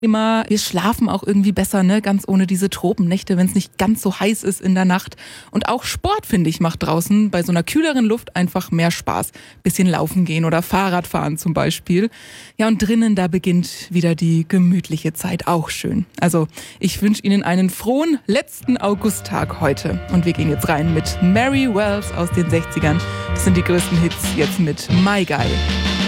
Immer, wir schlafen auch irgendwie besser, ne? Ganz ohne diese Tropennächte, wenn es nicht ganz so heiß ist in der Nacht. Und auch Sport, finde ich, macht draußen bei so einer kühleren Luft einfach mehr Spaß. Bisschen laufen gehen oder Fahrrad fahren zum Beispiel. Ja, und drinnen, da beginnt wieder die gemütliche Zeit, auch schön. Also, ich wünsche Ihnen einen frohen letzten Augusttag heute. Und wir gehen jetzt rein mit Mary Wells aus den 60ern. Das sind die größten Hits jetzt mit My Guy.